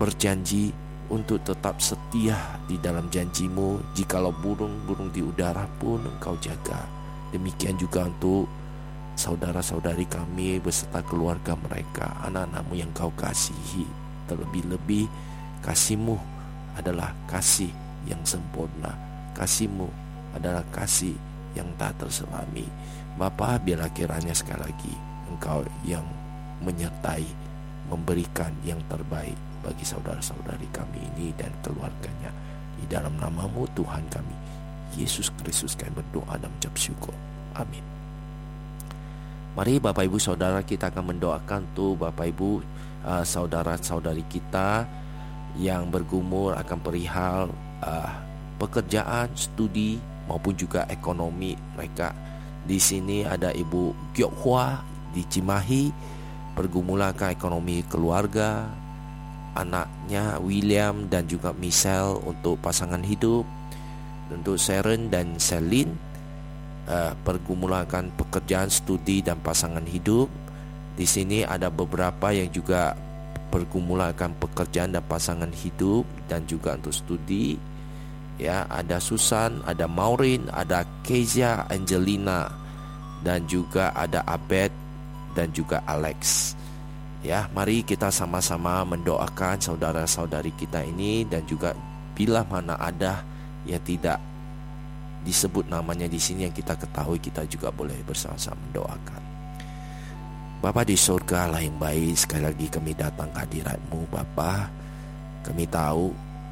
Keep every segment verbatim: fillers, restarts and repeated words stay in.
berjanji untuk tetap setia di dalam janjimu. Jikalau burung-burung di udara pun Engkau jaga. Demikian juga untuk saudara-saudari kami beserta keluarga mereka, anak-anakmu yang Kau kasihi. Terlebih-lebih kasih-Mu adalah kasih yang sempurna. Kasih-Mu adalah kasih yang tak terselami. Bapa, biarlah kiranya sekali lagi Engkau yang menyertai, memberikan yang terbaik bagi saudara-saudari kami ini dan keluarganya. Di dalam nama-Mu Tuhan kami Yesus Kristus kami berdoa dan mengucap syukur. Amin. Mari Bapak Ibu Saudara, kita akan mendoakan tuh Bapak Ibu uh, saudara-saudari kita yang bergumul akan perihal uh, pekerjaan, studi maupun juga ekonomi mereka. Di sini ada Ibu Gyok Hua di Cimahi, pergumulan ekonomi keluarga, anaknya William dan juga Michelle untuk pasangan hidup. Untuk Sharon dan Celine, uh, pergumulan pekerjaan, studi dan pasangan hidup. Di sini ada beberapa yang juga pergumulan pekerjaan dan pasangan hidup dan juga untuk studi. Ya, ada Susan, ada Maureen, ada Kezia, Angelina, dan juga ada Abed dan juga Alex. Ya, mari kita sama-sama mendoakan saudara-saudari kita ini, dan juga bila mana ada yang tidak disebut namanya di sini yang kita ketahui, kita juga boleh bersama-sama mendoakan. Bapa di surga, Allah yang baik, sekali lagi kami datang ke hadirat-Mu Bapa. Kami tahu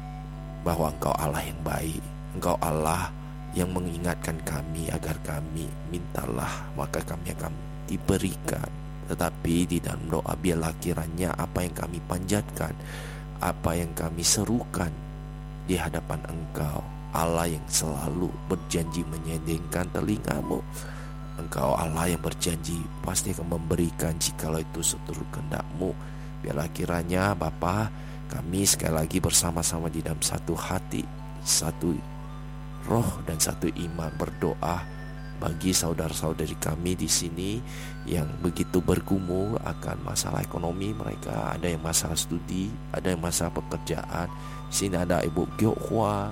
bahwa Engkau Allah yang baik, Engkau Allah yang mengingatkan kami agar kami mintalah maka kami akan diberikan. Tetapi di dalam doa biarlah kiranya apa yang kami panjatkan, apa yang kami serukan di hadapan Engkau, Allah yang selalu berjanji menyedengkan telinga-Mu. Engkau Allah yang berjanji pasti akan memberikan jikalau itu seturut kehendak-Mu. Biarlah kiranya Bapa, kami sekali lagi bersama-sama di dalam satu hati, satu roh dan satu iman berdoa bagi saudara-saudari kami di sini yang begitu bergumul akan masalah ekonomi mereka. Ada yang masalah studi, ada yang masalah pekerjaan. Di sini ada Ibu Gyok Hua,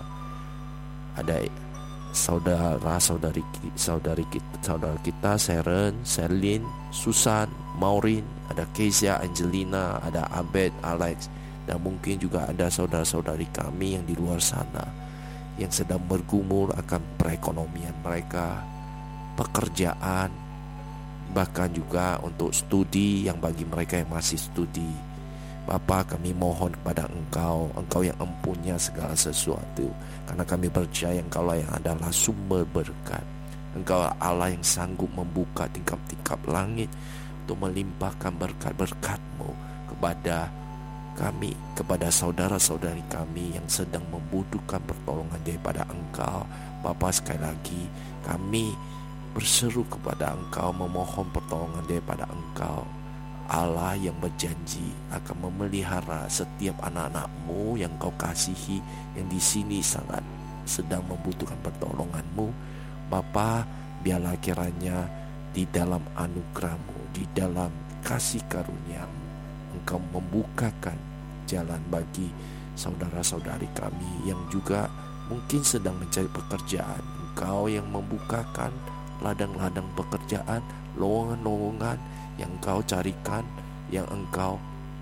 ada saudara-saudari saudari kita, saudara kita Sharon, Celine, Susan, Maureen, ada Kezia, Angelina, ada Abed, Alex, dan mungkin juga ada saudara-saudari kami yang di luar sana yang sedang bergumul akan perekonomian mereka, pekerjaan, bahkan juga untuk studi yang bagi mereka yang masih studi. Bapa, kami mohon kepada Engkau, Engkau yang empunya segala sesuatu, karena kami percaya Engkau lah yang adalah sumber berkat. Engkau Allah yang sanggup membuka tingkap-tingkap langit untuk melimpahkan berkat-berkat-Mu kepada kami, kepada saudara-saudari kami yang sedang membutuhkan pertolongan daripada Engkau. Bapa, sekali lagi kami berseru kepada Engkau, memohon pertolongan daripada Engkau, Allah yang berjanji akan memelihara setiap anak-anak-Mu yang Kau kasihi, yang di sini sangat sedang membutuhkan pertolongan-Mu. Bapa, biarlah kiranya di dalam anugerah-Mu, di dalam kasih karunia-Mu, Engkau membukakan jalan bagi saudara-saudari kami yang juga mungkin sedang mencari pekerjaan. Engkau yang membukakan ladang-ladang pekerjaan, lowongan-lowongan yang Engkau carikan, yang Engkau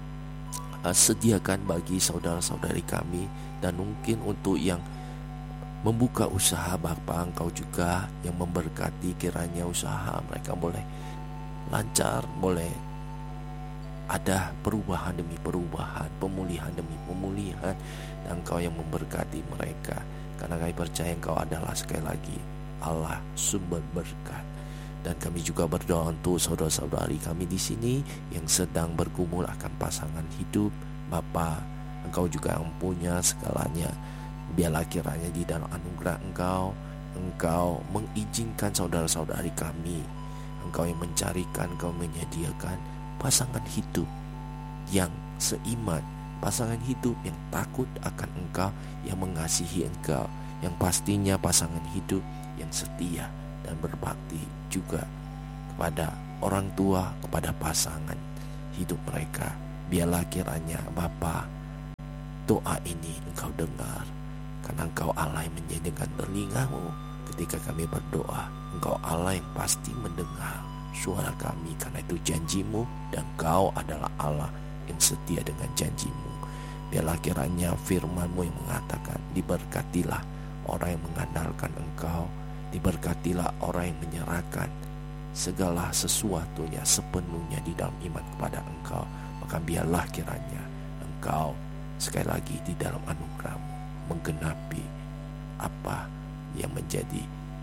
uh, sediakan bagi saudara-saudari kami. Dan mungkin untuk yang membuka usaha, Bapa, Engkau juga yang memberkati, kiranya usaha mereka boleh lancar, boleh ada perubahan demi perubahan, pemulihan demi pemulihan, dan Engkau yang memberkati mereka. Karena kami percaya Engkau adalah sekali lagi Allah sumber berkat. Dan kami juga berdoa untuk saudara-saudari kami di sini yang sedang bergumul akan pasangan hidup. Bapa, Engkau juga yang punya segalanya. Biarlah kiranya di dalam anugerah Engkau, Engkau mengizinkan saudara-saudari kami, Engkau yang mencarikan, Engkau menyediakan pasangan hidup yang seiman, pasangan hidup yang takut akan Engkau, yang mengasihi Engkau, yang pastinya pasangan hidup yang setia dan berbakti juga kepada orang tua, kepada pasangan hidup mereka. Biarlah kiranya Bapa, doa ini Engkau dengar, karena Engkau Allah yang menyediakan telingamu ketika kami berdoa. Engkau Allah yang pasti mendengar suara kami, karena itu janjimu, dan Engkau adalah Allah yang setia dengan janjimu. Biarlah kiranya firman-Mu yang mengatakan, diberkatilah orang yang mengandalkan Engkau, diberkatilah orang yang menyerahkan segala sesuatunya sepenuhnya di dalam iman kepada Engkau. Maka biarlah kiranya Engkau sekali lagi di dalam anugerah-Mu menggenapi apa yang menjadi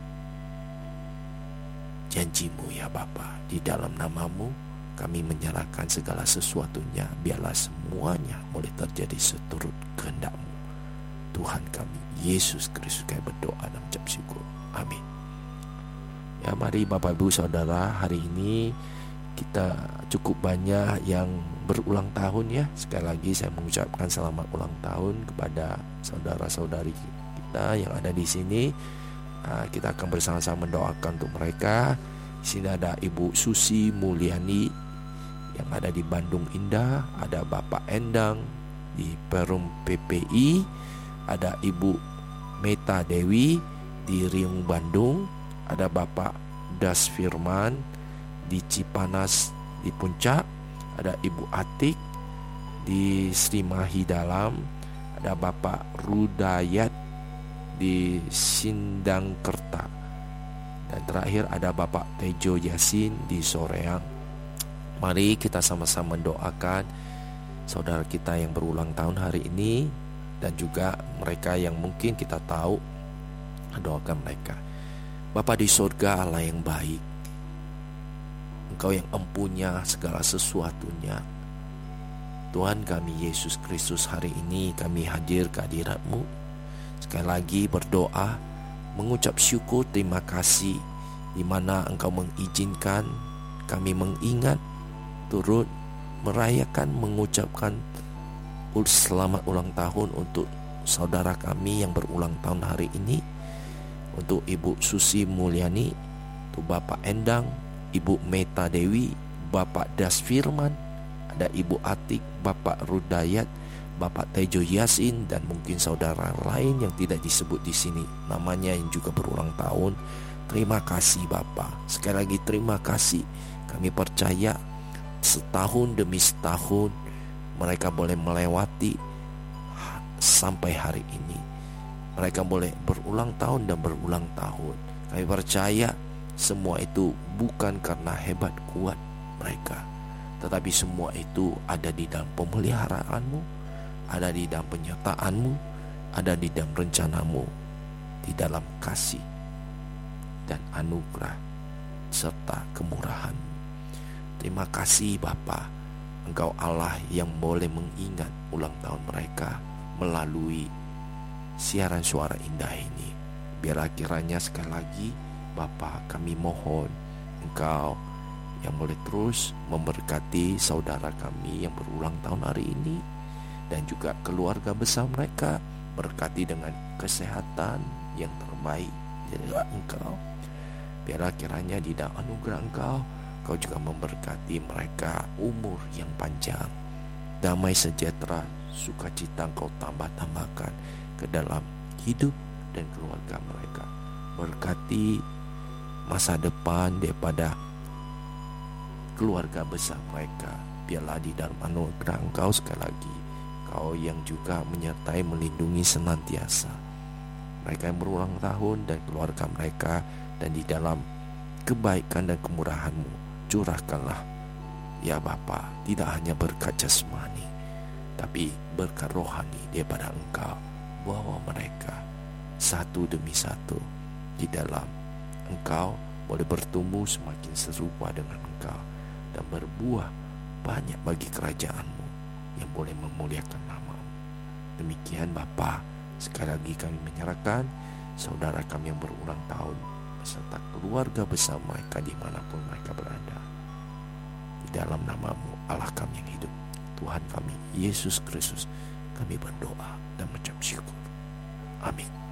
janji-Mu ya Bapa. Di dalam nama-Mu kami menyerahkan segala sesuatunya. Biarlah semuanya boleh terjadi seturut kehendak-Mu. Tuhan kami Yesus Kristus kami berdoa dan mengucap syukur. Amin. Ya, mari Bapak Ibu Saudara, hari ini kita cukup banyak yang berulang tahun ya. Sekali lagi saya mengucapkan selamat ulang tahun kepada saudara-saudari kita yang ada di sini. Nah, kita akan bersama-sama mendoakan untuk mereka. Di sini ada Ibu Susi Mulyani yang ada di Bandung Indah, ada Bapak Endang di Perum P P I, ada Ibu Meta Dewi di Riung Bandung, ada Bapak Das Firman di Cipanas di Puncak, ada Ibu Atik di Srimahi Dalam, ada Bapak Rudayat di Sindangkerta, dan terakhir ada Bapak Tejo Yasin di Soreang. Mari kita sama-sama mendoakan saudara kita yang berulang tahun hari ini, dan juga mereka yang mungkin kita tahu, doakan mereka. Bapa di surga, Allah yang baik, Engkau yang empunya segala sesuatunya. Tuhan kami Yesus Kristus, hari ini kami hadir ke hadirat-Mu, sekali lagi berdoa, mengucap syukur, terima kasih, di mana Engkau mengizinkan kami mengingat, turut merayakan, mengucapkan selamat ulang tahun untuk saudara kami yang berulang tahun hari ini. Untuk Ibu Susi Mulyani, untuk Bapak Endang, Ibu Meta Dewi, Bapak Das Firman, ada Ibu Atik, Bapak Rudayat, Bapak Tejo Yasin, dan mungkin saudara lain yang tidak disebut di sini namanya yang juga berulang tahun. Terima kasih Bapak. Sekali lagi terima kasih. Kami percaya setahun demi setahun mereka boleh melewati sampai hari ini. Mereka boleh berulang tahun dan berulang tahun. Kami percaya semua itu bukan karena hebat kuat mereka, tetapi semua itu ada di dalam pemeliharaanmu, ada di dalam penyertaan-Mu, ada di dalam rencana-Mu, di dalam kasih dan anugerah serta kemurahan. Terima kasih Bapa, Engkau Allah yang boleh mengingat ulang tahun mereka melalui siaran suara indah ini. Biarlah kiranya sekali lagi Bapa, kami mohon Engkau yang boleh terus memberkati saudara kami yang berulang tahun hari ini, dan juga keluarga besar mereka. Berkati dengan kesehatan yang terbaik dari Engkau. Biarlah kiranya di dalam anugerah Engkau, Engkau juga memberkati mereka umur yang panjang, damai sejahtera, sukacita Engkau tambah-tambahkan ke dalam hidup dan keluarga mereka. Berkati masa depan daripada keluarga besar mereka. Biarlah di dalam anugerah Engkau sekali lagi, Engkau yang juga menyertai, melindungi senantiasa mereka yang berulang tahun dan keluarga mereka. Dan di dalam kebaikan dan kemurahan-Mu, curahkanlah ya Bapa, tidak hanya berkat jasmani, tapi berkat rohani daripada Engkau. Bawa mereka satu demi satu di dalam Engkau, boleh bertumbuh semakin serupa dengan Engkau, dan berbuah banyak bagi kerajaan-Mu yang boleh memuliakan nama-Mu. Demikian Bapa, sekali lagi kami menyerahkan saudara kami yang berulang tahun beserta keluarga besar mereka dimanapun mereka berada. Di dalam nama-Mu Allah kami yang hidup, Tuhan kami Yesus Kristus, kami berdoa dan mengucap syukur. Amin.